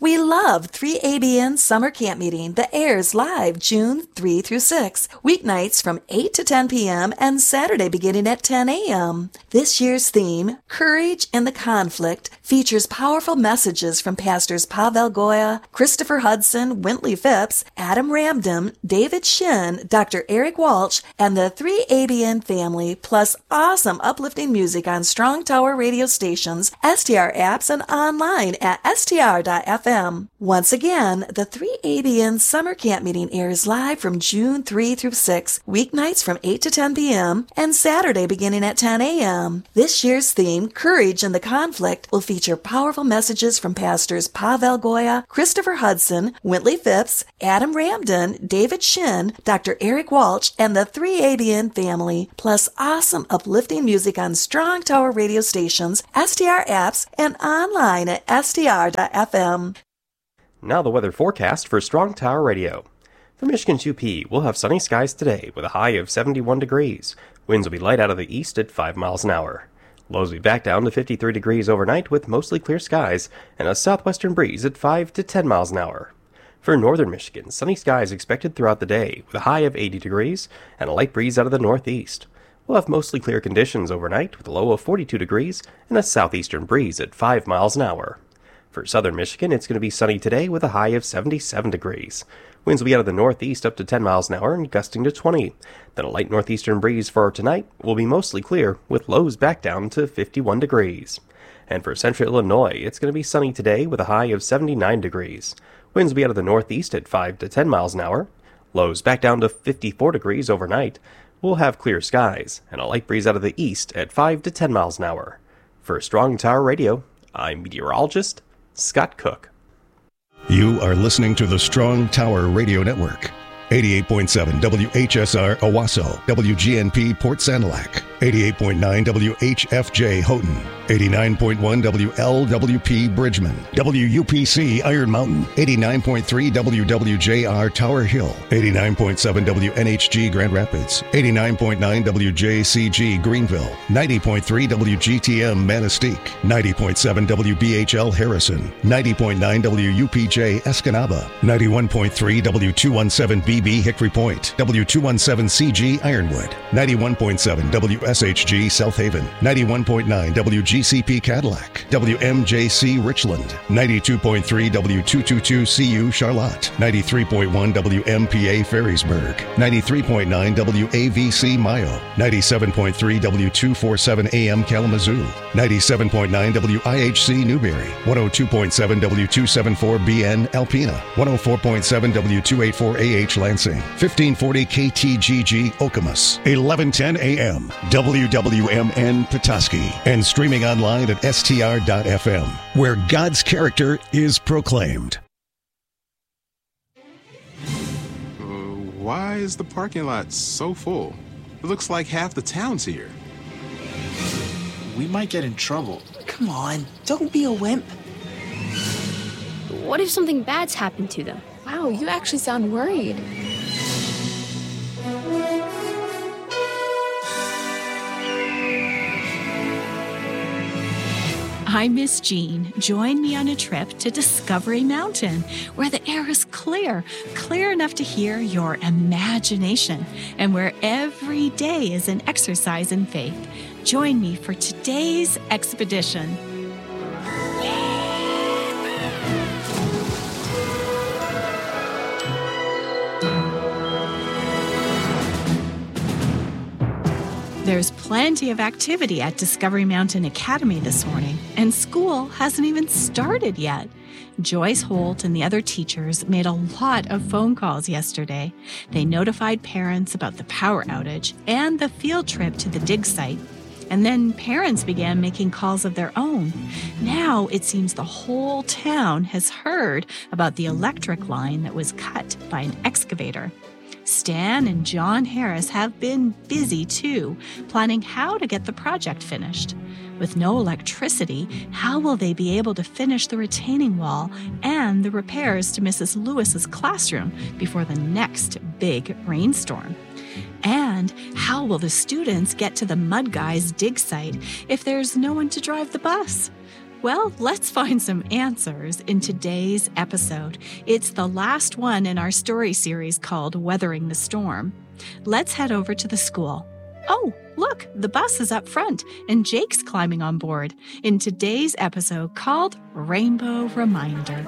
We love 3ABN Summer Camp Meeting that airs live June 3 through 6, weeknights from 8 to 10 p.m. and Saturday beginning at 10 a.m. This year's theme, Courage in the Conflict, features powerful messages from Pastors Pavel Goya, Christopher Hudson, Wintley Phipps, Adam Ramdam, David Shin, Dr. Eric Walsh, and the 3ABN family, plus awesome uplifting music on Strong Tower radio stations, STR apps, and online at str.fm. Once again, the 3ABN Summer Camp Meeting airs live from June 3 through 6, weeknights from 8 to 10 p.m. and Saturday beginning at 10 a.m. This year's theme, Courage in the Conflict, will feature powerful messages from Pastors Pavel Goya, Christopher Hudson, Wintley Phipps, Adam Ramdam, David Shin, Dr. Eric Walsh, and the 3ABN family, plus awesome uplifting music on Strong Tower radio stations, STR apps, and online at str.fm. Now the weather forecast for Strong Tower Radio. For Michigan's UP, we'll have sunny skies today with a high of 71 degrees. Winds will be light out of the east at 5 miles an hour. Lows will be back down to 53 degrees overnight with mostly clear skies and a southwestern breeze at 5 to 10 miles an hour. For northern Michigan, sunny skies expected throughout the day with a high of 80 degrees and a light breeze out of the northeast. We'll have mostly clear conditions overnight with a low of 42 degrees and a southeastern breeze at 5 miles an hour. For southern Michigan, it's going to be sunny today with a high of 77 degrees. Winds will be out of the northeast up to 10 miles an hour and gusting to 20. Then a light northeastern breeze for tonight will be mostly clear with lows back down to 51 degrees. And for central Illinois, it's going to be sunny today with a high of 79 degrees. Winds will be out of the northeast at 5 to 10 miles an hour. Lows back down to 54 degrees overnight. We'll have clear skies and a light breeze out of the east at 5 to 10 miles an hour. For Strong Tower Radio, I'm meteorologist Scott Cook. You are listening to the Strong Tower Radio Network. 88.7 WHSR Owasso, WGNP Port Sanilac, 88.9 WHFJ Houghton, 89.1 WLWP Bridgman, WUPC Iron Mountain, 89.3 WWJR Tower Hill, 89.7 WNHG Grand Rapids, 89.9 WJCG Greenville, 90.3 WGTM Manistee, 90.7 WBHL Harrison, 90.9 WUPJ Escanaba, 91.3 W217 BB Hickory Point, W217CG Ironwood, 91.7 WSHG South Haven, 91.9 WGCP Cadillac, WMJC Richland, 92.3 W222CU Charlotte, 93.1 WMPA Ferrisburg, 93.9 WAVC Mayo, 97.3 W247 AM Kalamazoo, 97.9 WIHC Newberry, 102.7 W274BN Alpena, 104.7 W284AH Lansing, 1540 KTGG Okemos, 1110 AM, WWMN Petoskey, and streaming online at str.fm, where God's character is proclaimed. Why is the parking lot so full? It looks like half the town's here. We might get in trouble. Come on, don't be a wimp. What if something bad's happened to them? Wow, you actually sound worried. I'm Miss Jean. Join me on a trip to Discovery Mountain, where the air is clear enough to hear your imagination, and where every day is an exercise in faith. Join me for today's expedition. There's plenty of activity at Discovery Mountain Academy this morning, and school hasn't even started yet. Joyce Holt and the other teachers made a lot of phone calls yesterday. They notified parents about the power outage and the field trip to the dig site. And then parents began making calls of their own. Now it seems the whole town has heard about the electric line that was cut by an excavator. Stan and John Harris have been busy, too, planning how to get the project finished. With no electricity, how will they be able to finish the retaining wall and the repairs to Mrs. Lewis's classroom before the next big rainstorm? And how will the students get to the Mud Guys dig site if there's no one to drive the bus? Well, let's find some answers in today's episode. It's the last one in our story series called Weathering the Storm. Let's head over to the school. Oh, look, the bus is up front and Jake's climbing on board in today's episode called Rainbow Reminder.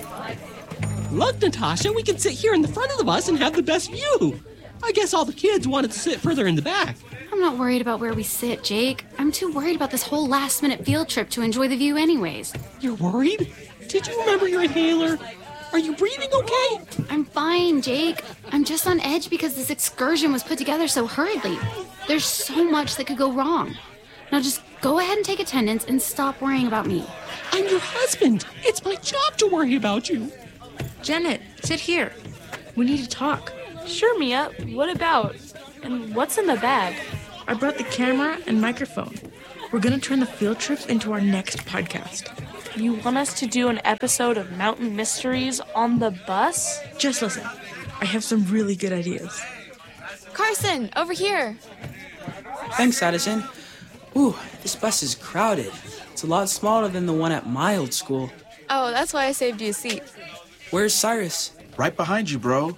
Look, Natasha, we can sit here in the front of the bus and have the best view. I guess all the kids wanted to sit further in the back. I'm not worried about where we sit, Jake. I'm too worried about this whole last-minute field trip to enjoy the view anyways. You're worried? Did you remember your inhaler? Are you breathing okay? I'm fine, Jake. I'm just on edge because this excursion was put together so hurriedly. There's so much that could go wrong. Now just go ahead and take attendance and stop worrying about me. I'm your husband. It's my job to worry about you. Janet, sit here. We need to talk. Sure, Mia. What about? And what's in the bag? I brought the camera and microphone. We're going to turn the field trip into our next podcast. You want us to do an episode of Mountain Mysteries on the bus? Just listen. I have some really good ideas. Carson, over here. Thanks, Addison. Ooh, this bus is crowded. It's a lot smaller than the one at my old school. Oh, that's why I saved you a seat. Where's Cyrus? Right behind you, bro.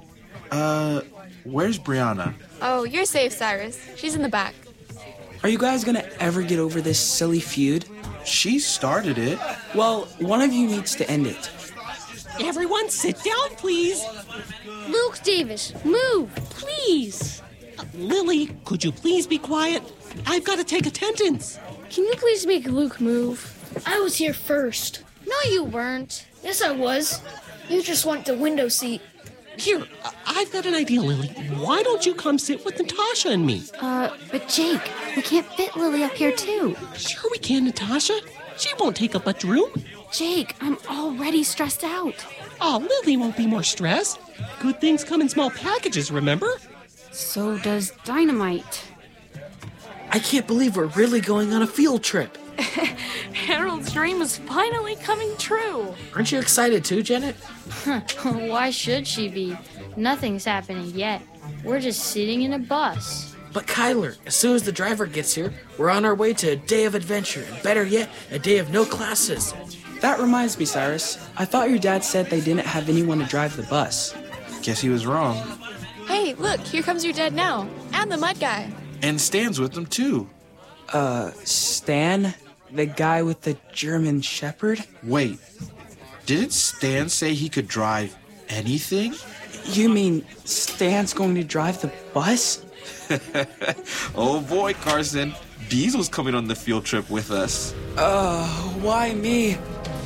Where's Brianna? Oh, you're safe, Cyrus. She's in the back. Are you guys gonna ever get over this silly feud? She started it. Well, one of you needs to end it. Everyone sit down, please. Luke Davis, move, please. Lily, could you please be quiet? I've got to take attendance. Can you please make Luke move? I was here first. No, you weren't. Yes, I was. You just want the window seat. Here, I've got an idea, Lily. Why don't you come sit with Natasha and me? But Jake, we can't fit Lily up here too. Sure we can, Natasha. She won't take up much room. Jake, I'm already stressed out. Oh, Lily won't be more stressed. Good things come in small packages, remember? So does dynamite. I can't believe we're really going on a field trip. Harold's dream is finally coming true. Aren't you excited too, Janet? Why should she be? Nothing's happening yet. We're just sitting in a bus. But Kyler, as soon as the driver gets here, we're on our way to a day of adventure, and better yet, a day of no classes. That reminds me, Cyrus. I thought your dad said they didn't have anyone to drive the bus. Guess he was wrong. Hey, look, here comes your dad now. And the mud guy. And Stan's with them too. Stan? The guy with the German Shepherd? Wait, didn't Stan say he could drive anything? You mean Stan's going to drive the bus? Oh boy, Carson. Diesel's coming on the field trip with us. Why me?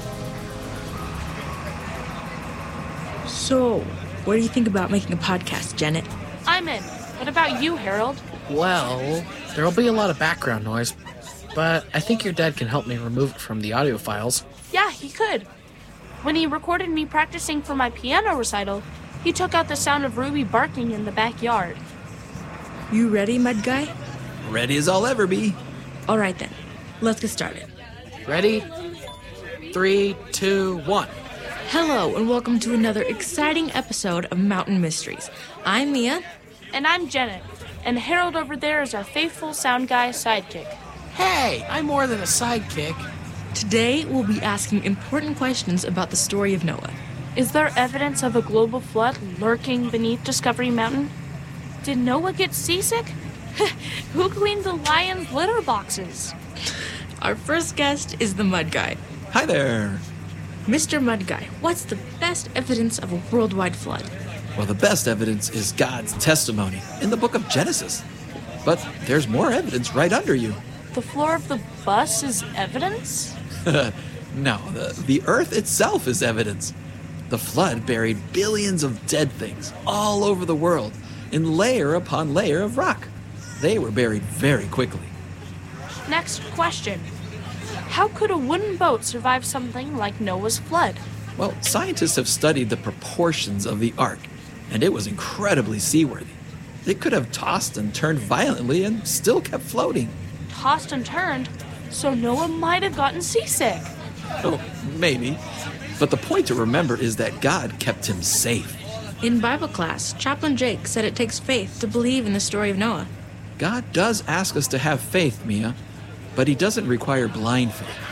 So, what do you think about making a podcast, Janet? I'm in. What about you, Harold? Well, there'll be a lot of background noise, but I think your dad can help me remove it from the audio files. Yeah, he could. When he recorded me practicing for my piano recital, he took out the sound of Ruby barking in the backyard. You ready, Mud Guy? Ready as I'll ever be. All right then, let's get started. Ready? 3, 2, 1. Hello, and welcome to another exciting episode of Mountain Mysteries. I'm Mia. And I'm Janet. And Harold over there is our faithful sound guy sidekick. Hey, I'm more than a sidekick. Today, we'll be asking important questions about the story of Noah. Is there evidence of a global flood lurking beneath Discovery Mountain? Did Noah get seasick? Who cleaned the lion's litter boxes? Our first guest is the Mud Guy. Hi there. Mr. Mud Guy, what's the best evidence of a worldwide flood? Well, the best evidence is God's testimony in the book of Genesis. But there's more evidence right under you. The floor of the bus is evidence? No, the earth itself is evidence. The flood buried billions of dead things all over the world in layer upon layer of rock. They were buried very quickly. Next question. How could a wooden boat survive something like Noah's flood? Well, scientists have studied the proportions of the ark, and it was incredibly seaworthy. It could have tossed and turned violently and still kept floating. Tossed and turned, so Noah might have gotten seasick. Oh, maybe. But the point to remember is that God kept him safe. In Bible class, Chaplain Jake said it takes faith to believe in the story of Noah. God does ask us to have faith, Mia, but he doesn't require blind faith.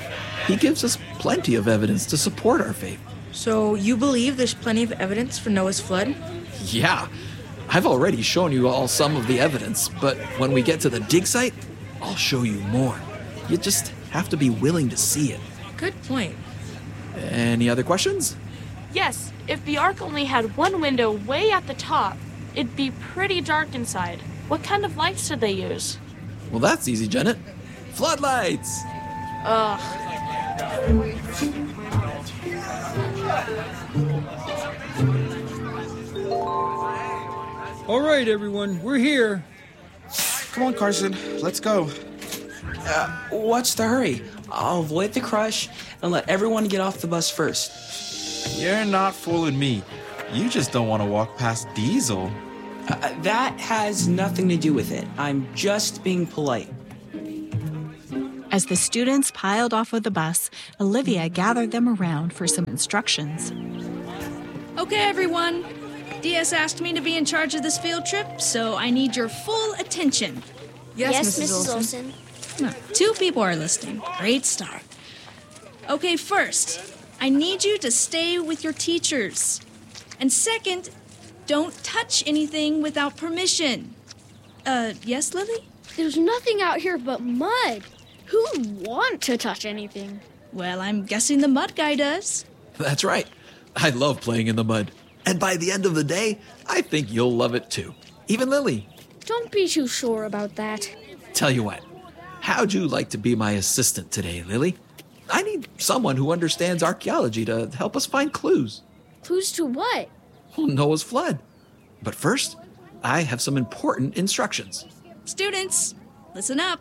He gives us plenty of evidence to support our faith. So you believe there's plenty of evidence for Noah's flood? Yeah, I've already shown you all some of the evidence, but when we get to the dig site, I'll show you more. You just have to be willing to see it. Good point. Any other questions? Yes, if the Ark only had one window way at the top, it'd be pretty dark inside. What kind of lights did they use? Well, that's easy, Janet. Floodlights! Ugh. All right, everyone, we're here. Come on, Carson, let's go. What's the hurry? I'll avoid the crush and let everyone get off the bus first. You're not fooling me. You just don't want to walk past Diesel. That has nothing to do with it. I'm just being polite. As the students piled off of the bus, Olivia gathered them around for some instructions. Okay, everyone. DS asked me to be in charge of this field trip, so I need your full attention. Yes, Mrs. Olsen. Two people are listening. Great start. Okay, first, I need you to stay with your teachers. And second, don't touch anything without permission. Yes, Lily? There's nothing out here but mud. Who would want to touch anything? Well, I'm guessing the mud guy does. That's right. I love playing in the mud. And by the end of the day, I think you'll love it too. Even Lily. Don't be too sure about that. Tell you what, how'd you like to be my assistant today, Lily? I need someone who understands archaeology to help us find clues. Clues to what? Noah's flood. But first, I have some important instructions. Students, listen up.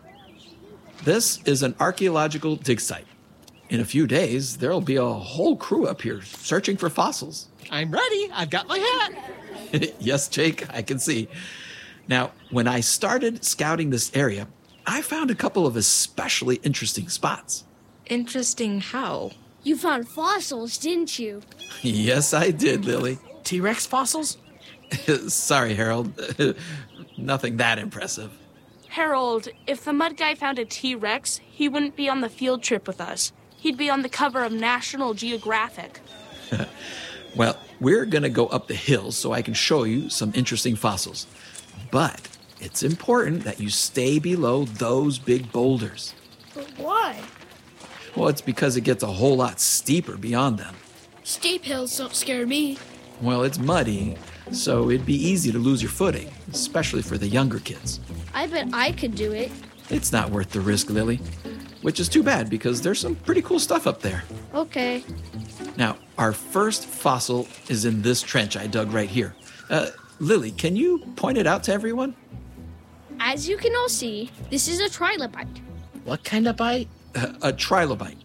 This is an archaeological dig site. In a few days, there'll be a whole crew up here searching for fossils. I'm ready. I've got my hat. Yes, Jake, I can see. Now, when I started scouting this area, I found a couple of especially interesting spots. Interesting how? You found fossils, didn't you? Yes, I did, Lily. T-Rex fossils? Sorry, Harold. Nothing that impressive. Harold, if the mud guy found a T-Rex, he wouldn't be on the field trip with us. He'd be on the cover of National Geographic. Well, we're going to go up the hill so I can show you some interesting fossils. But it's important that you stay below those big boulders. But why? Well, it's because it gets a whole lot steeper beyond them. Steep hills don't scare me. Well, it's muddy, so it'd be easy to lose your footing, especially for the younger kids. I bet I could do it. It's not worth the risk, Lily. Which is too bad, because there's some pretty cool stuff up there. Okay. Now, our first fossil is in this trench I dug right here. Lily, can you point it out to everyone? As you can all see, this is a trilobite. What kind of bite? A trilobite.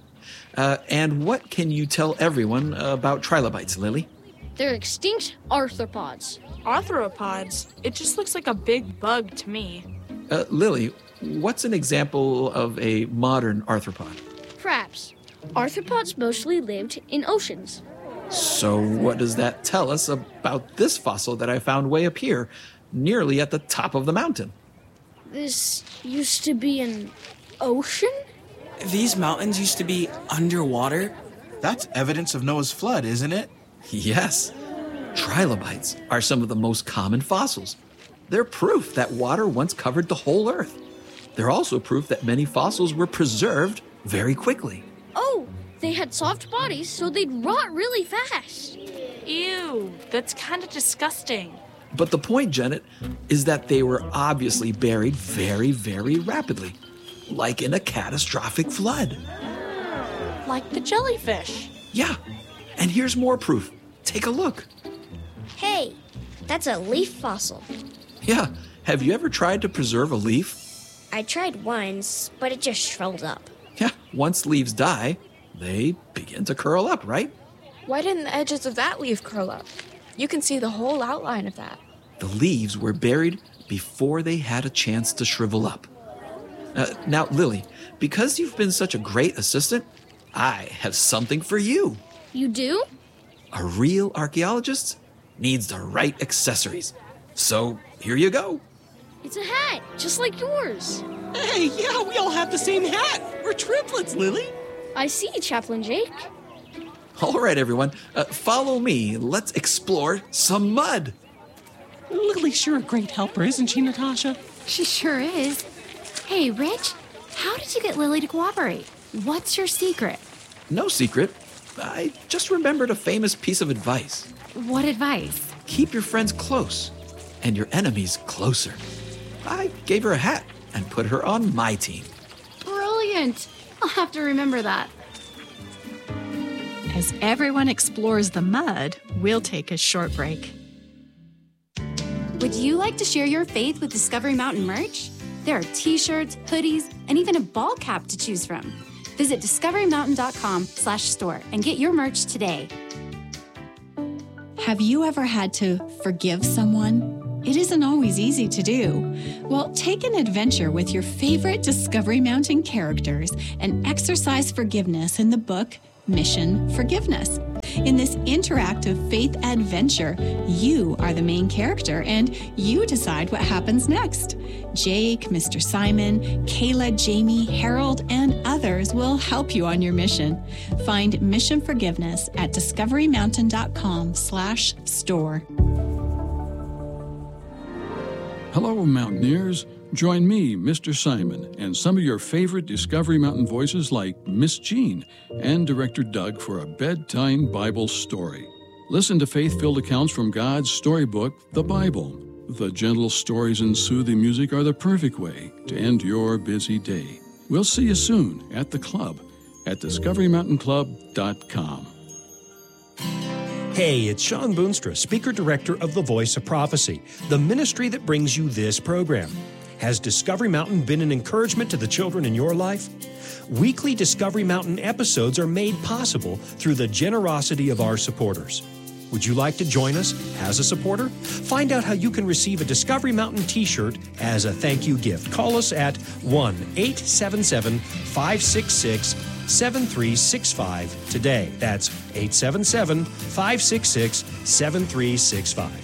And what can you tell everyone about trilobites, Lily? They're extinct arthropods. Arthropods? It just looks like a big bug to me. Lily, what's an example of a modern arthropod? Crabs. Arthropods mostly lived in oceans. So what does that tell us about this fossil that I found way up here, nearly at the top of the mountain? This used to be an ocean? These mountains used to be underwater? That's evidence of Noah's flood, isn't it? Yes. Trilobites are some of the most common fossils. They're proof that water once covered the whole Earth. They're also proof that many fossils were preserved very quickly. Oh, they had soft bodies, so they'd rot really fast. Ew, that's kind of disgusting. But the point, Janet, is that they were obviously buried very, very rapidly, like in a catastrophic flood. Like the jellyfish. Yeah, and here's more proof. Take a look. Hey, that's a leaf fossil. Yeah, have you ever tried to preserve a leaf? I tried once, but it just shriveled up. Yeah, once leaves die, they begin to curl up, right? Why didn't the edges of that leaf curl up? You can see the whole outline of that. The leaves were buried before they had a chance to shrivel up. Now, Lily, because you've been such a great assistant, I have something for you. You do? A real archaeologist needs the right accessories. So, here you go. It's a hat, just like yours. Hey, yeah, we all have the same hat. We're triplets, Lily. I see, Chaplain Jake. All right, everyone, follow me. Let's explore some mud. Lily's sure a great helper, isn't she, Natasha? She sure is. Hey, Rich, how did you get Lily to cooperate? What's your secret? No secret. I just remembered a famous piece of advice. What advice? Keep your friends close and your enemies closer. I gave her a hat and put her on my team. Brilliant. I'll have to remember that. As everyone explores the mud, we'll take a short break. Would you like to share your faith with Discovery Mountain merch? There are t-shirts, hoodies, and even a ball cap to choose from. Visit discoverymountain.com/store and get your merch today. Have you ever had to forgive someone? It isn't always easy to do. Well, take an adventure with your favorite Discovery Mountain characters and exercise forgiveness in the book Mission Forgiveness. In this interactive faith adventure, you are the main character and you decide what happens next. Jake, Mr. Simon, Kayla, Jamie, Harold, and others will help you on your mission. Find Mission Forgiveness at discoverymountain.com/store. Hello, Mountaineers. Join me, Mr. Simon, and some of your favorite Discovery Mountain voices like Miss Jean and Director Doug for a bedtime Bible story. Listen to faith-filled accounts from God's storybook, the Bible. The gentle stories and soothing music are the perfect way to end your busy day. We'll see you soon at the club at discoverymountainclub.com. Hey, it's Sean Boonstra, Speaker Director of The Voice of Prophecy, the ministry that brings you this program. Has Discovery Mountain been an encouragement to the children in your life? Weekly Discovery Mountain episodes are made possible through the generosity of our supporters. Would you like to join us as a supporter? Find out how you can receive a Discovery Mountain t-shirt as a thank you gift. Call us at 1-877-566-7365 today. That's 877-566-7365.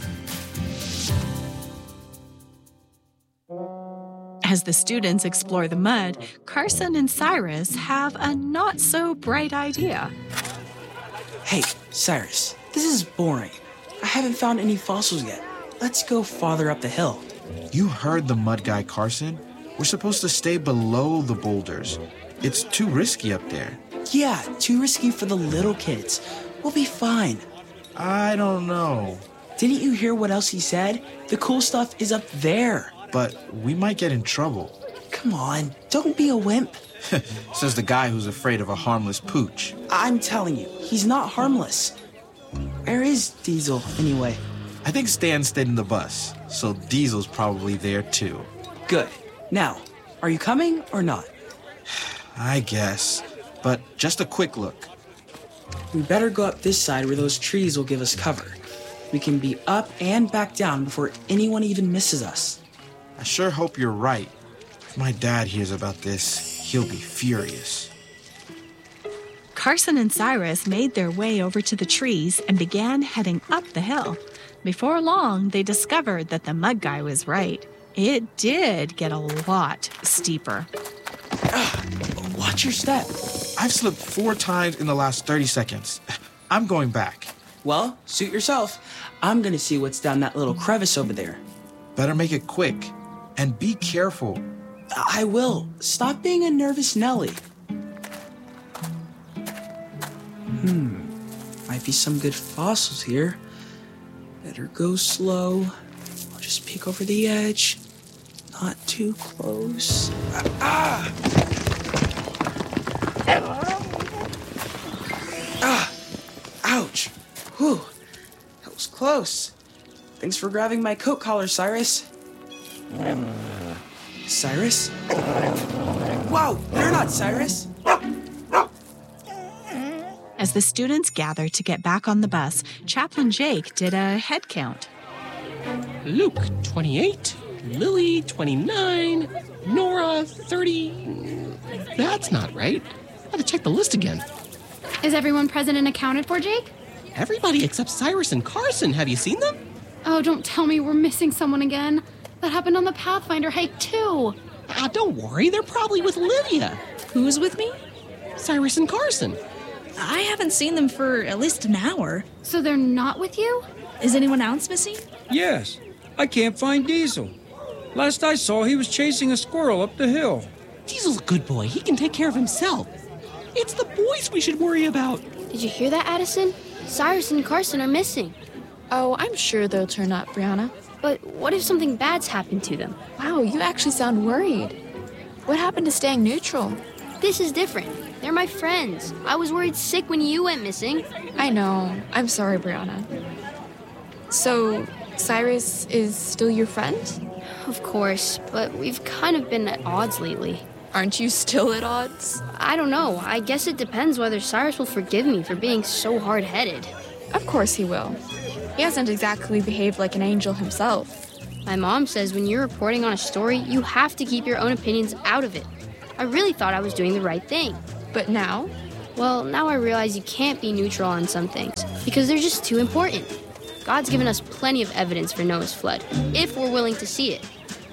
As the students explore the mud, Carson and Cyrus have a not-so-bright idea. Hey, Cyrus, this is boring. I haven't found any fossils yet. Let's go farther up the hill. You heard the mud guy, Carson. We're supposed to stay below the boulders. It's too risky up there. Yeah, too risky for the little kids. We'll be fine. I don't know. Didn't you hear what else he said? The cool stuff is up there. But we might get in trouble. Come on, don't be a wimp. Says the guy who's afraid of a harmless pooch. I'm telling you, he's not harmless. Where is Diesel, anyway? I think Stan stayed in the bus, so Diesel's probably there too. Good. Now, are you coming or not? I guess, but just a quick look. We better go up this side where those trees will give us cover. We can be up and back down before anyone even misses us. I sure hope you're right. If my dad hears about this, he'll be furious. Carson and Cyrus made their way over to the trees and began heading up the hill. Before long, they discovered that the mud guy was right. It did get a lot steeper. Watch your step. I've slipped 4 times in the last 30 seconds. I'm going back. Well, suit yourself. I'm gonna see what's down that little crevice over there. Better make it quick. And be careful. I will. Stop being a nervous Nelly. Might be some good fossils here. Better go slow. I'll just peek over the edge. Not too close. Ouch. Whew. That was close. Thanks for grabbing my coat collar, Cyrus. Cyrus? Whoa, you're not Cyrus. As the students gathered to get back on the bus, Chaplain Jake did a head count. Luke, 28. Lily, 29. Nora, 30. That's not right. I gotta check the list again. Is everyone present and accounted for, Jake? Everybody except Cyrus and Carson. Have you seen them? Oh, don't tell me we're missing someone again. That happened on the Pathfinder hike, too. Don't worry. They're probably with Lydia. Who's with me? Cyrus and Carson. I haven't seen them for at least an hour. So they're not with you? Is anyone else missing? Yes. I can't find Diesel. Last I saw, he was chasing a squirrel up the hill. Diesel's a good boy. He can take care of himself. It's the boys we should worry about. Did you hear that, Addison? Cyrus and Carson are missing. Oh, I'm sure they'll turn up, Brianna. But what if something bad's happened to them? Wow, you actually sound worried. What happened to staying neutral? This is different. They're my friends. I was worried sick when you went missing. I know. I'm sorry, Brianna. So, Cyrus is still your friend? Of course, but we've kind of been at odds lately. Aren't you still at odds? I don't know. I guess it depends whether Cyrus will forgive me for being so hard-headed. Of course he will. He hasn't exactly behaved like an angel himself. My mom says when you're reporting on a story, you have to keep your own opinions out of it. I really thought I was doing the right thing. But now? Well, now I realize you can't be neutral on some things, because they're just too important. God's given us plenty of evidence for Noah's flood, if we're willing to see it.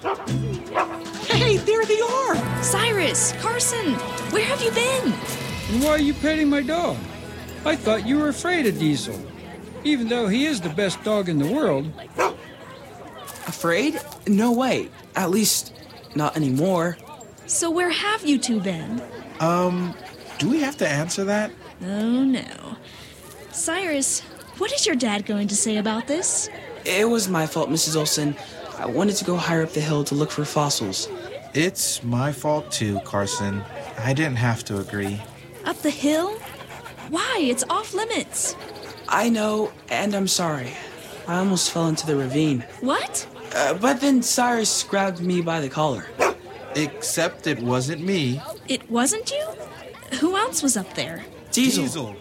Hey, there they are! Cyrus, Carson, where have you been? And why are you petting my dog? I thought you were afraid of Diesel, even though he is the best dog in the world. Afraid? No way. At least, not anymore. So where have you two been? Do we have to answer that? Oh, no. Cyrus, what is your dad going to say about this? It was my fault, Mrs. Olson. I wanted to go higher up the hill to look for fossils. It's my fault too, Carson. I didn't have to agree. Up the hill? Why? It's off limits. I know, and I'm sorry. I almost fell into the ravine. What? But then Cyrus grabbed me by the collar. Except it wasn't me. It wasn't you? Who else was up there? Diesel.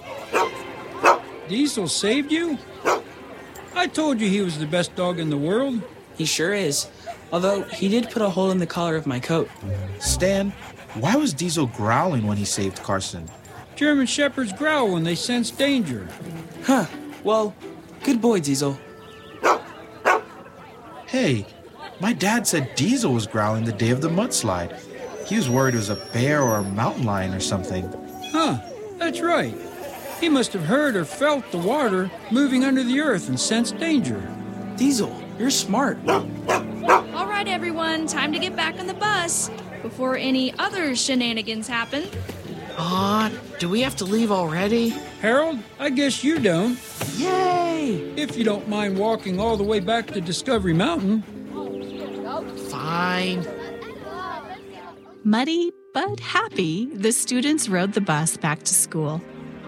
Diesel saved you? I told you he was the best dog in the world. He sure is. Although, he did put a hole in the collar of my coat. Stan, why was Diesel growling when he saved Carson? German shepherds growl when they sense danger. Huh. Well, good boy, Diesel. Hey, my dad said Diesel was growling the day of the mudslide. He was worried it was a bear or a mountain lion or something. Huh, that's right. He must have heard or felt the water moving under the earth and sensed danger. Diesel, you're smart. All right, everyone, time to get back on the bus before any other shenanigans happen. Do we have to leave already? Harold, I guess you don't. Yay! If you don't mind walking all the way back to Discovery Mountain. Fine. Muddy but happy, the students rode the bus back to school.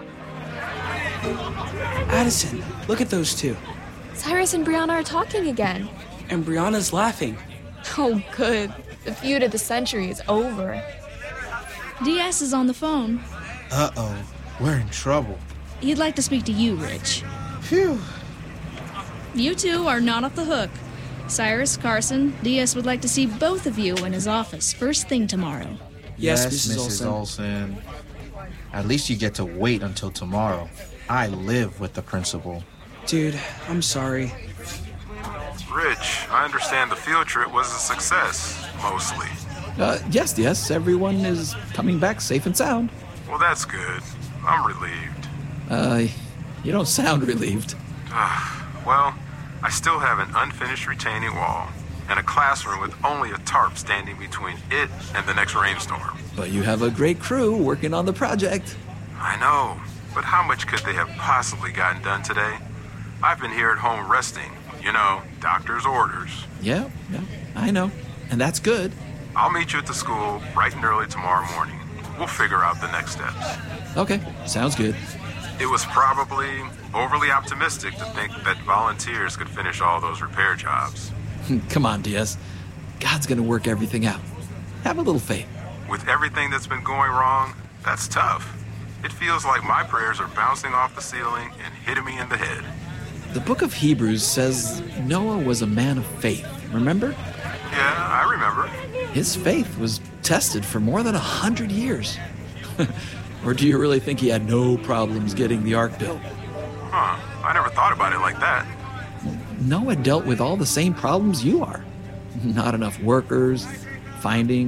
Addison, look at those two. Cyrus and Brianna are talking again. And Brianna's laughing. Oh, good. The feud of the century is over. DS is on the phone. Uh-oh, we're in trouble. He'd like to speak to you, Rich. Phew. You two are not off the hook. Cyrus, Carson, DS would like to see both of you in his office first thing tomorrow. Yes, Mrs. Olson. At least you get to wait until tomorrow. I live with the principal. Dude, I'm sorry. Rich, I understand the field trip was a success, mostly. Yes, everyone is coming back safe and sound. Well, that's good. I'm relieved. You don't sound relieved. Well, I still have an unfinished retaining wall and a classroom with only a tarp standing between it and the next rainstorm. But you have a great crew working on the project. I know, but how much could they have possibly gotten done today? I've been here at home resting. You know, doctor's orders. Yeah, I know. And that's good. I'll meet you at the school bright and early tomorrow morning. We'll figure out the next steps. Okay, sounds good. It was probably overly optimistic to think that volunteers could finish all those repair jobs. Come on, Diaz. God's gonna work everything out. Have a little faith. With everything that's been going wrong, that's tough. It feels like my prayers are bouncing off the ceiling and hitting me in the head. The book of Hebrews says Noah was a man of faith, remember? Yeah, I remember. His faith was tested for more than 100 years. Or do you really think he had no problems getting the ark built? Huh, I never thought about it like that. Noah dealt with all the same problems you are. Not enough workers, finding and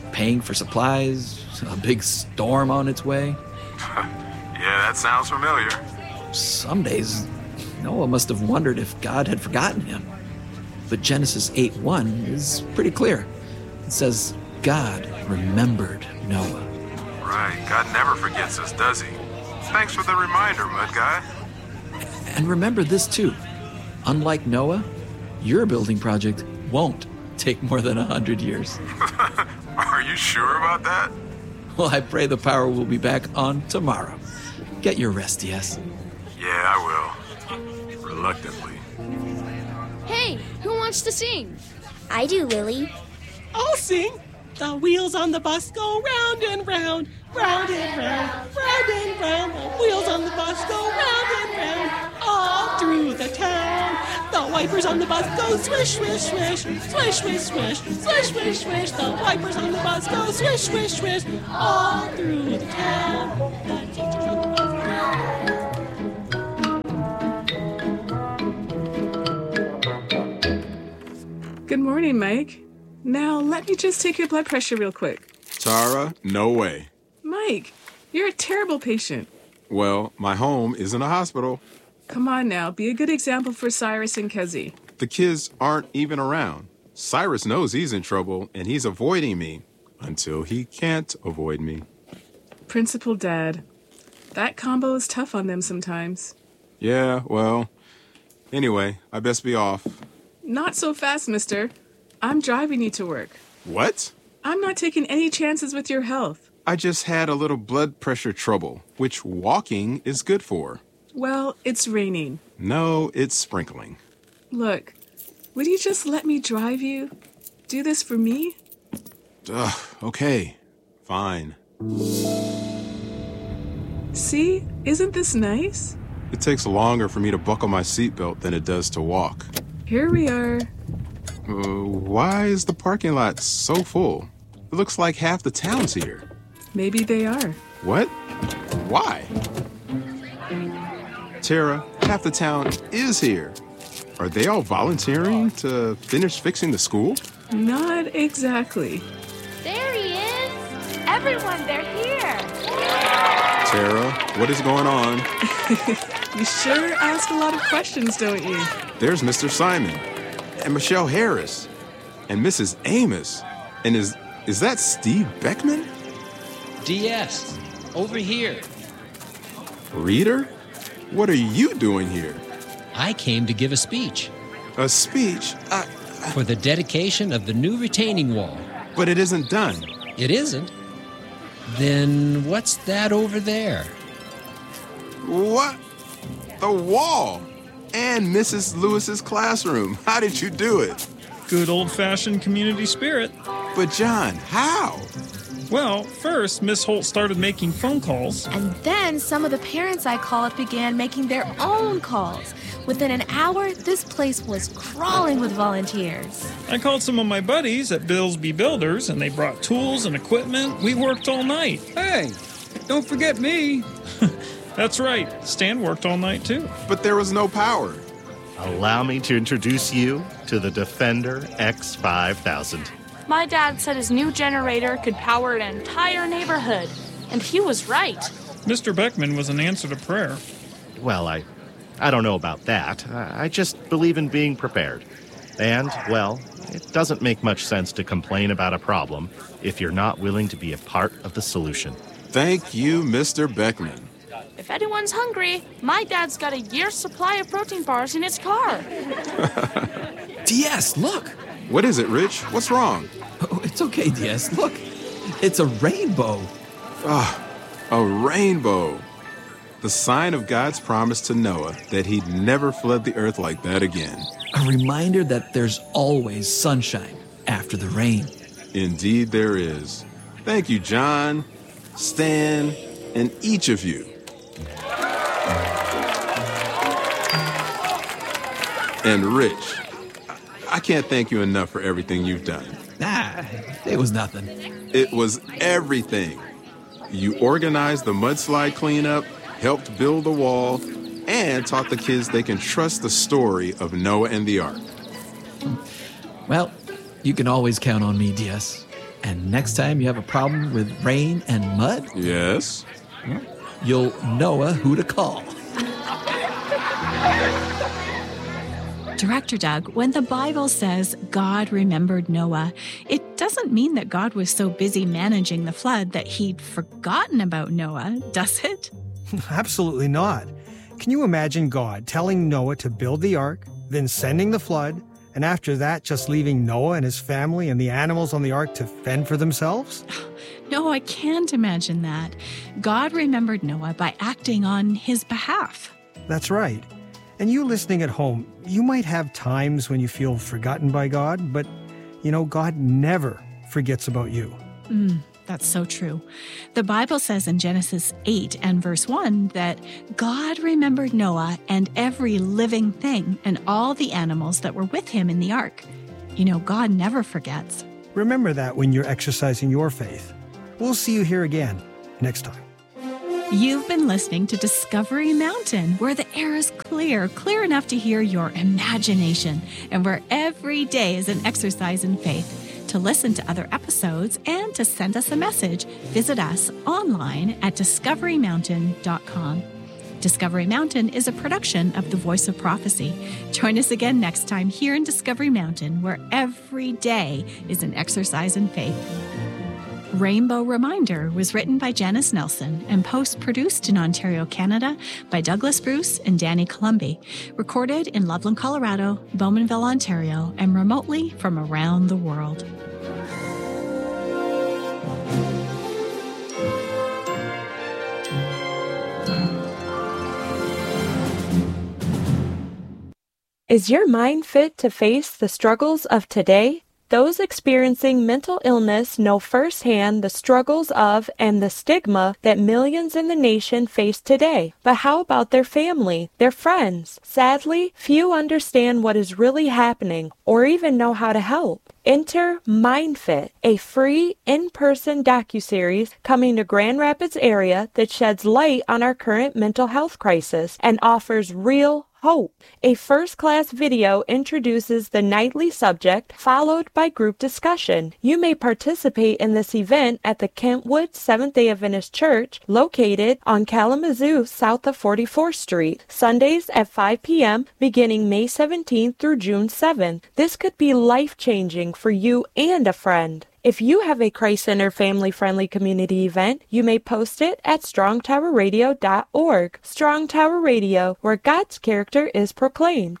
paying for supplies, a big storm on its way. Yeah, that sounds familiar. Some days, Noah must have wondered if God had forgotten him. But Genesis 8:1 is pretty clear. It says, God remembered Noah. Right, God never forgets us, does he? Thanks for the reminder, Mud Guy. And remember this too. Unlike Noah, your building project won't take more than 100 years. Are you sure about that? Well, I pray the power will be back on tomorrow. Get your rest, yes? Yeah, I will. Reluctantly. Hey, who wants to sing? I do, Lily. I'll sing. The wheels on the bus go round and round, round and round, round and round. The wheels on the bus go round and round, all through the town. The wipers on the bus go swish, swish, swish, swish, swish, swish, swish, swish, swish. The wipers on the bus go swish, swish, swish, all through the town. The teachers on the bus Good morning, Mike. Now, let me just take your blood pressure real quick. Tara, no way. Mike, you're a terrible patient. Well, my home isn't a hospital. Come on now, be a good example for Cyrus and Kezi. The kids aren't even around. Cyrus knows he's in trouble, and he's avoiding me until he can't avoid me. Principal Dad. That combo is tough on them sometimes. Yeah, well, anyway, I best be off. Not so fast, mister. I'm driving you to work. What? I'm not taking any chances with your health. I just had a little blood pressure trouble, which walking is good for. Well, it's raining. No, it's sprinkling. Look, would you just let me drive you? Do this for me? Okay, fine. See? Isn't this nice? It takes longer for me to buckle my seatbelt than it does to walk. Here we are. Why is the parking lot so full? It looks like half the town's here. Maybe they are. What? Why? Tara, half the town is here. Are they all volunteering to finish fixing the school? Not exactly. There he is. Everyone, they're here. Tara, what is going on? You sure ask a lot of questions, don't you? There's Mr. Simon, and Michelle Harris, and Mrs. Amos. And is that Steve Beckman? DS, over here. Reader? What are you doing here? I came to give a speech. A speech? For the dedication of the new retaining wall. But it isn't done. It isn't? Then what's that over there? What? The wall! And Mrs. Lewis's classroom. How did you do it? Good old-fashioned community spirit. But John, how? Well, first, Miss Holt started making phone calls. And then some of the parents I called began making their own calls. Within an hour, this place was crawling with volunteers. I called some of my buddies at Billsby Builders, and they brought tools and equipment. We worked all night. Hey, don't forget me. That's right. Stan worked all night, too. But there was no power. Allow me to introduce you to the Defender X5000. My dad said his new generator could power an entire neighborhood, and he was right. Mr. Beckman was an answer to prayer. Well, I don't know about that. I just believe in being prepared. And, well, it doesn't make much sense to complain about a problem if you're not willing to be a part of the solution. Thank you, Mr. Beckman. If anyone's hungry, my dad's got a year's supply of protein bars in his car. DS, look! What is it, Rich? What's wrong? Oh, it's okay, DS. Look, it's a rainbow. A rainbow. The sign of God's promise to Noah that he'd never flood the earth like that again. A reminder that there's always sunshine after the rain. Indeed there is. Thank you, John, Stan, and each of you. And Rich, I can't thank you enough for everything you've done. Nah, it was nothing. It was everything. You organized the mudslide cleanup, helped build the wall, and taught the kids they can trust the story of Noah and the Ark. Well, you can always count on me, DS. And next time you have a problem with rain and mud, yes, you'll know who to call. Director Doug, when the Bible says God remembered Noah, it doesn't mean that God was so busy managing the flood that he'd forgotten about Noah, does it? Absolutely not. Can you imagine God telling Noah to build the ark, then sending the flood, and after that just leaving Noah and his family and the animals on the ark to fend for themselves? No, I can't imagine that. God remembered Noah by acting on his behalf. That's right. And you listening at home, you might have times when you feel forgotten by God, but, God never forgets about you. That's so true. The Bible says in Genesis 8 and verse 1 that God remembered Noah and every living thing and all the animals that were with him in the ark. God never forgets. Remember that when you're exercising your faith. We'll see you here again next time. You've been listening to Discovery Mountain, where the air is clear enough to hear your imagination, and where every day is an exercise in faith. To listen to other episodes and to send us a message, visit us online at discoverymountain.com. Discovery Mountain is a production of The Voice of Prophecy. Join us again next time here in Discovery Mountain, where every day is an exercise in faith. Rainbow Reminder was written by Janice Nelson and post-produced in Ontario, Canada by Douglas Bruce and Danny Columbi. Recorded in Loveland, Colorado, Bowmanville, Ontario, and remotely from around the world. Is your mind fit to face the struggles of today? Those experiencing mental illness know firsthand the struggles of and the stigma that millions in the nation face today. But how about their family, their friends? Sadly, few understand what is really happening or even know how to help. Enter MindFit, a free in-person docuseries coming to Grand Rapids area that sheds light on our current mental health crisis and offers real hope. A first-class video introduces the nightly subject, followed by group discussion. You may participate in this event at the Kentwood Seventh-day Adventist Church, located on Kalamazoo, south of 44th Street, Sundays at 5 p.m., beginning May 17th through June 7th. This could be life-changing for you and a friend. If you have a Christ-centered, family-friendly community event, you may post it at strongtowerradio.org. Strong Tower Radio, where God's character is proclaimed.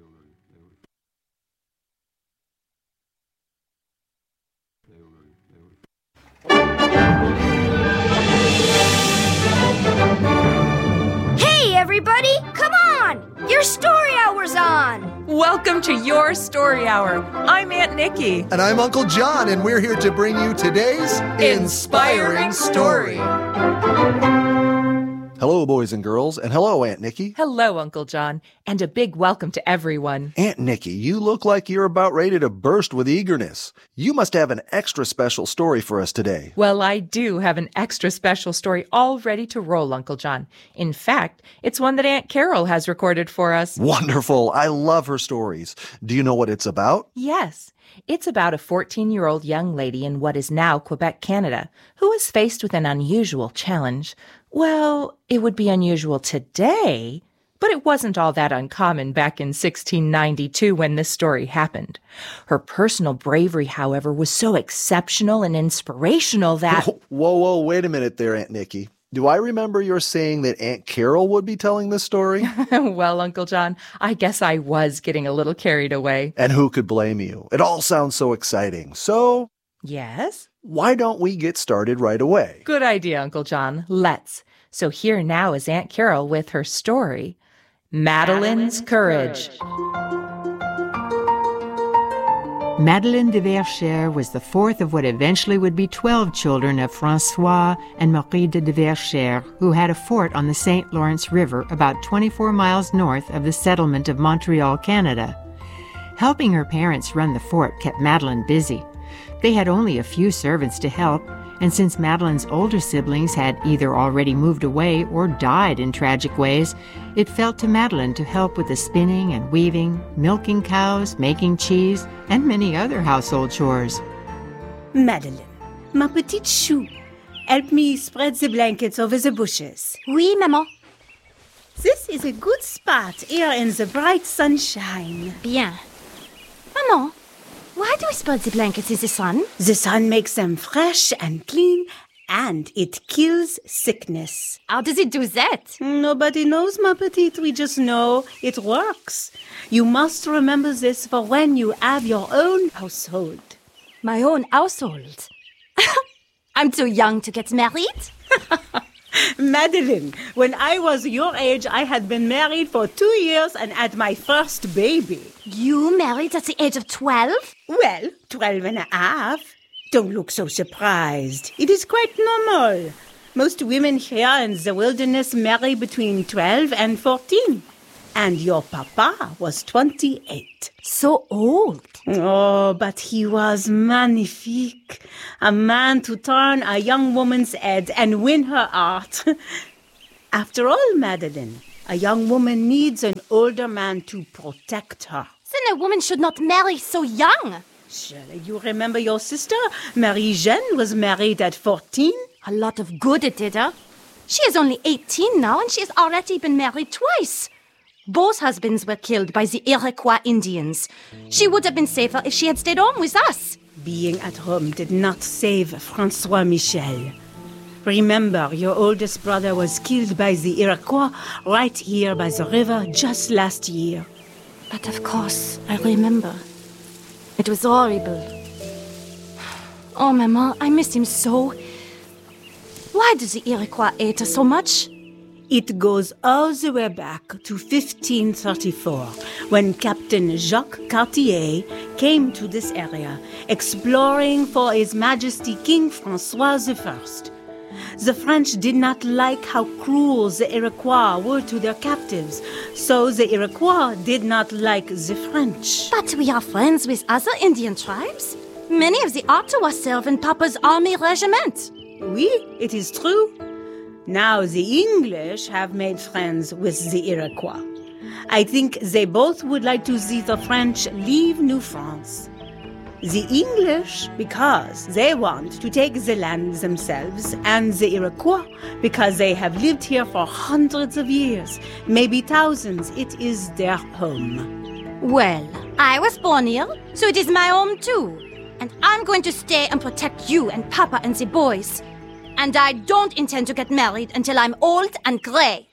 Hey, everybody! Come on! Your story hour's on! Welcome to Your Story Hour. I'm Aunt Nikki. And I'm Uncle John, and we're here to bring you today's Inspiring Story. Hello, boys and girls, and hello, Aunt Nikki. Hello, Uncle John, and a big welcome to everyone. Aunt Nikki, you look like you're about ready to burst with eagerness. You must have an extra special story for us today. Well, I do have an extra special story all ready to roll, Uncle John. In fact, it's one that Aunt Carol has recorded for us. Wonderful. I love her stories. Do you know what it's about? Yes. It's about a 14-year-old young lady in what is now Quebec, Canada, who is faced with an unusual challenge. Well, it would be unusual today, but it wasn't all that uncommon back in 1692 when this story happened. Her personal bravery, however, was so exceptional and inspirational that... Whoa, wait a minute there, Aunt Nikki. Do I remember you're saying that Aunt Carol would be telling this story? Well, Uncle John, I guess I was getting a little carried away. And who could blame you? It all sounds so exciting. So... Yes? Why don't we get started right away? Good idea, Uncle John. Let's. So here now is Aunt Carol with her story, Madeline's Courage. Madeleine de Verchères was the fourth of what eventually would be 12 children of François and Marie de Verchères, who had a fort on the St. Lawrence River about 24 miles north of the settlement of Montreal, Canada. Helping her parents run the fort kept Madeleine busy. They had only a few servants to help, and since Madeleine's older siblings had either already moved away or died in tragic ways, it fell to Madeleine to help with the spinning and weaving, milking cows, making cheese, and many other household chores. Madeline, ma petite chou, help me spread the blankets over the bushes. Oui, Maman. This is a good spot here in the bright sunshine. Bien. Maman, why do we spread the blankets in the sun? The sun makes them fresh and clean, and it kills sickness. How does it do that? Nobody knows, ma petite. We just know it works. You must remember this for when you have your own household. My own household? I'm too young to get married? Madeline, when I was your age, I had been married for 2 years and had my first baby. You married at the age of 12? Well, 12 and a half. Don't look so surprised. It is quite normal. Most women here in the wilderness marry between 12 and 14. And your papa was 28. So old. Oh, but he was magnifique. A man to turn a young woman's head and win her heart. After all, Madeline, a young woman needs an older man to protect her. Then a woman should not marry so young. Surely you remember your sister, Marie-Jeanne, was married at 14? A lot of good it did her. She is only 18 now, and she has already been married twice. Both husbands were killed by the Iroquois Indians. She would have been safer if she had stayed home with us. Being at home did not save François Michel. Remember, your oldest brother was killed by the Iroquois right here by the river just last year. But of course, I remember. It was horrible. Oh, Maman, I miss him so. Why does the Iroquois hate us so much? It goes all the way back to 1534, when Captain Jacques Cartier came to this area, exploring for His Majesty King François I. The French did not like how cruel the Iroquois were to their captives, so the Iroquois did not like the French. But we are friends with other Indian tribes. Many of the Ottawa serve in Papa's army regiment. Oui, it is true. Now the English have made friends with the Iroquois. I think they both would like to see the French leave New France. The English because they want to take the land themselves, and the Iroquois because they have lived here for hundreds of years, maybe thousands. It is their home. Well, I was born here, so it is my home too. And I'm going to stay and protect you and Papa and the boys. And I don't intend to get married until I'm old and gray.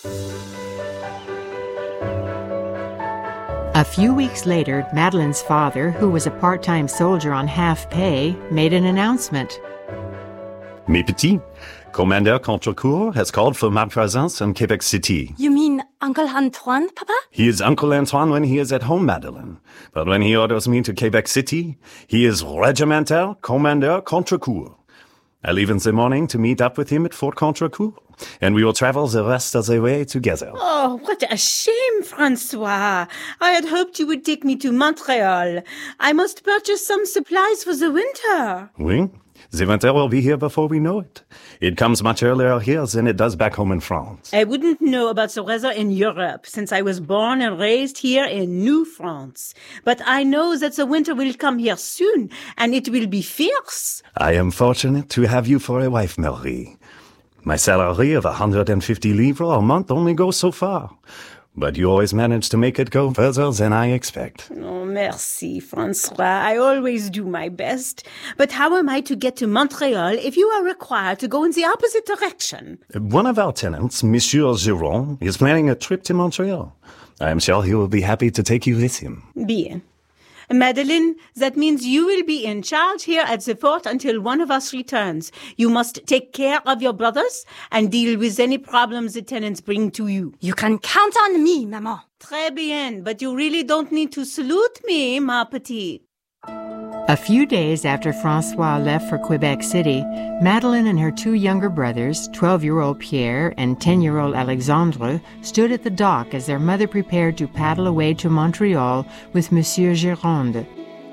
A few weeks later, Madeline's father, who was a part-time soldier on half pay, made an announcement. Mes petits, Commander Contrecoeur has called for my presence in Quebec City. You mean Uncle Antoine, Papa? He is Uncle Antoine when he is at home, Madeleine. But when he orders me to Quebec City, he is Regimental Commander Contrecoeur. I leave in the morning to meet up with him at Fort Contrecoeur, and we will travel the rest of the way together. Oh, what a shame, François. I had hoped you would take me to Montreal. I must purchase some supplies for the winter. Oui, the winter will be here before we know it. It comes much earlier here than it does back home in France. I wouldn't know about the weather in Europe, since I was born and raised here in New France. But I know that the winter will come here soon, and it will be fierce. I am fortunate to have you for a wife, Marie. My salary of 150 livres a month only goes so far. But you always manage to make it go further than I expect. Oh, merci, François. I always do my best. But how am I to get to Montreal if you are required to go in the opposite direction? One of our tenants, Monsieur Giron, is planning a trip to Montreal. I am sure he will be happy to take you with him. Bien. Madeline, that means you will be in charge here at the fort until one of us returns. You must take care of your brothers and deal with any problems the tenants bring to you. You can count on me, Maman. Très bien, but you really don't need to salute me, ma petite. A few days after François left for Quebec City, Madeline and her two younger brothers, 12-year-old Pierre and 10-year-old Alexandre, stood at the dock as their mother prepared to paddle away to Montreal with Monsieur Gironde.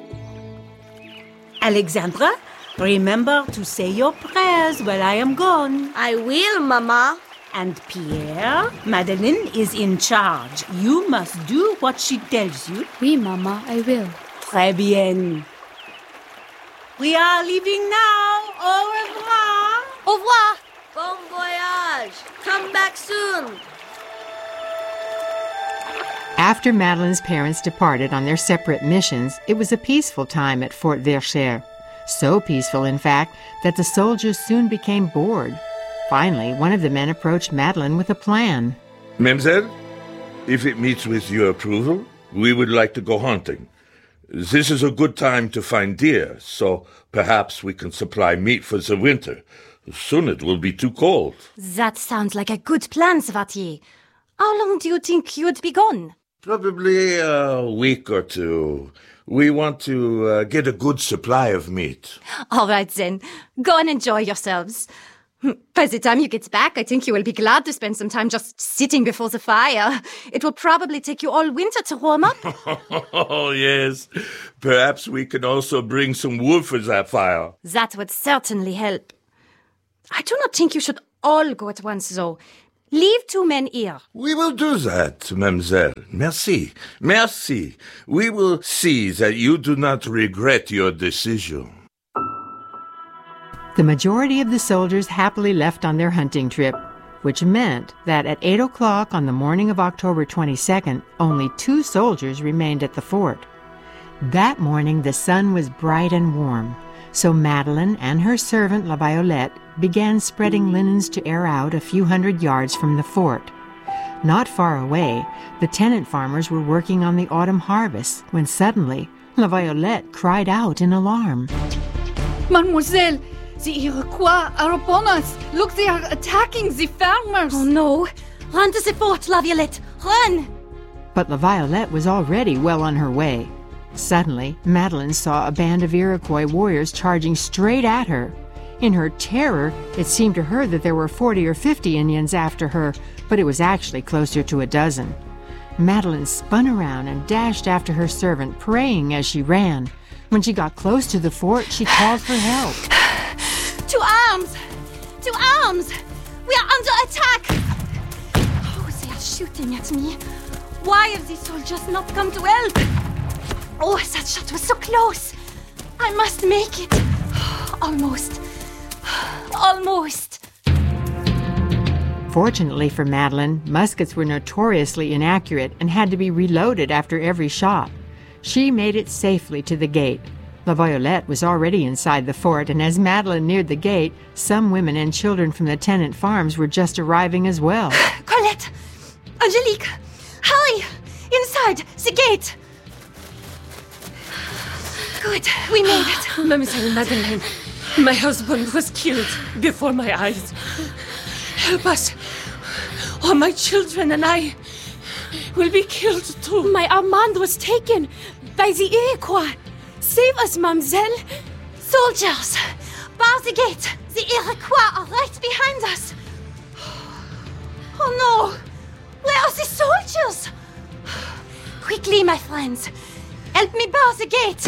Alexandre, remember to say your prayers while I am gone. I will, Mama. And Pierre, Madeline is in charge. You must do what she tells you. Oui, Mama, I will. Très bien. We are leaving now. Au revoir. Au revoir. Bon voyage. Come back soon. After Madeleine's parents departed on their separate missions, it was a peaceful time at Fort Verchères. So peaceful, in fact, that the soldiers soon became bored. Finally, one of the men approached Madeleine with a plan. Mademoiselle, if it meets with your approval, we would like to go hunting. This is a good time to find deer, so perhaps we can supply meat for the winter. Soon it will be too cold. That sounds like a good plan, Svattier. How long do you think you'd be gone? Probably a week or two. We want to get a good supply of meat. All right, then. Go and enjoy yourselves. By the time you get back, I think you will be glad to spend some time just sitting before the fire. It will probably take you all winter to warm up. Oh, yes. Perhaps we can also bring some wood for that fire. That would certainly help. I do not think you should all go at once, though. Leave 2 men here. We will do that, mademoiselle. Merci. Merci. We will see that you do not regret your decision. The majority of the soldiers happily left on their hunting trip, which meant that at 8 o'clock on the morning of October 22nd, only 2 soldiers remained at the fort. That morning the sun was bright and warm, so Madeleine and her servant La Violette began spreading linens to air out a few hundred yards from the fort. Not far away, the tenant farmers were working on the autumn harvest when suddenly La Violette cried out in alarm. Mademoiselle, the Iroquois are upon us. Look, they are attacking the farmers. Oh no! Run to the fort, La Violette! Run! But La Violette was already well on her way. Suddenly, Madeleine saw a band of Iroquois warriors charging straight at her. In her terror, it seemed to her that there were 40 or 50 Indians after her, but it was actually closer to a dozen. Madeleine spun around and dashed after her servant, praying as she ran. When she got close to the fort, she called for help. To arms! To arms! We are under attack! Oh, they are shooting at me. Why have these soldiers not come to help? Oh, that shot was so close. I must make it. Almost. Almost. Fortunately for Madeleine, muskets were notoriously inaccurate and had to be reloaded after every shot. She made it safely to the gate. La Violette was already inside the fort, and as Madeleine neared the gate, some women and children from the tenant farms were just arriving as well. Colette! Angelique! Hurry! Inside! The gate! Good, we made it. Mademoiselle Madeleine, my husband was killed before my eyes. Help us, or my children and I will be killed too. My Armand was taken by the Iroquois. Save us, mademoiselle. Soldiers, bar the gate. The Iroquois are right behind us. Oh no! Where are the soldiers? Quickly, my friends. Help me bar the gate.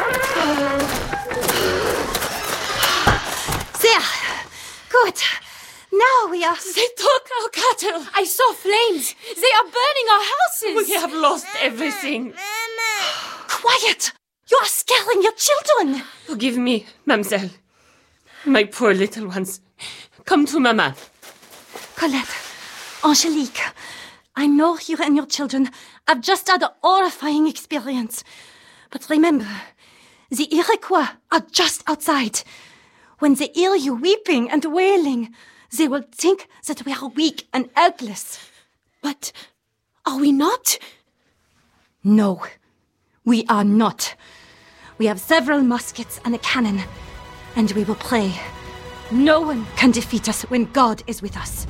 There. Good. Now we are... They took our cattle. I saw flames. They are burning our houses. We have lost everything. Quiet! You are scaring your children. Forgive me, mademoiselle. My poor little ones. Come to Mama. Colette, Angelique, I know you and your children have just had a horrifying experience. But remember, the Iroquois are just outside. When they hear you weeping and wailing, they will think that we are weak and helpless. But are we not? No, we are not. We have several muskets and a cannon, and we will pray. No one can defeat us when God is with us.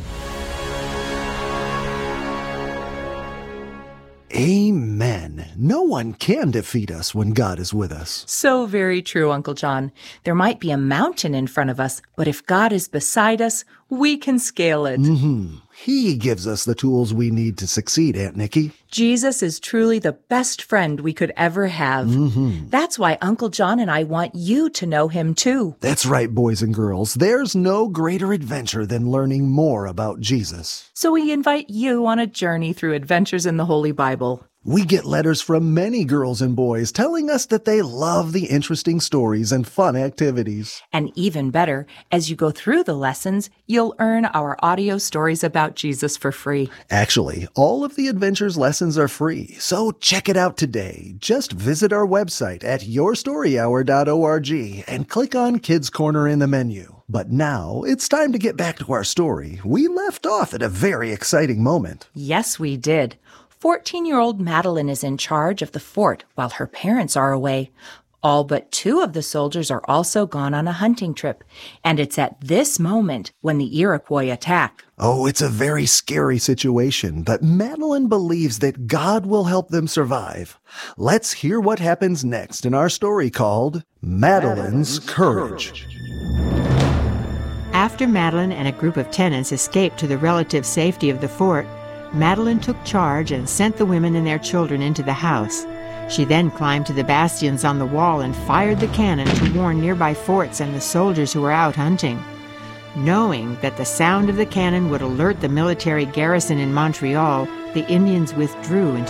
Amen. No one can defeat us when God is with us. So very true, Uncle John. There might be a mountain in front of us, but if God is beside us, we can scale it. Mm-hmm. He gives us the tools we need to succeed, Aunt Nikki. Jesus is truly the best friend we could ever have. Mm-hmm. That's why Uncle John and I want you to know him too. That's right, boys and girls. There's no greater adventure than learning more about Jesus. So we invite you on a journey through adventures in the Holy Bible. We get letters from many girls and boys telling us that they love the interesting stories and fun activities. And even better, as you go through the lessons, you'll earn our audio stories about Jesus for free. Actually, all of the Adventures lessons are free, so check it out today. Just visit our website at yourstoryhour.org and click on Kids Corner in the menu. But now it's time to get back to our story. We left off at a very exciting moment. Yes, we did. 14-year-old Madeline is in charge of the fort while her parents are away. All but 2 of the soldiers are also gone on a hunting trip, and it's at this moment when the Iroquois attack. Oh, it's a very scary situation, but Madeline believes that God will help them survive. Let's hear what happens next in our story called Madeline's Courage. After Madeline and a group of tenants escaped to the relative safety of the fort, Madeline took charge and sent the women and their children into the house. She then climbed to the bastions on the wall and fired the cannon to warn nearby forts and the soldiers who were out hunting. Knowing that the sound of the cannon would alert the military garrison in Montreal, the Indians withdrew into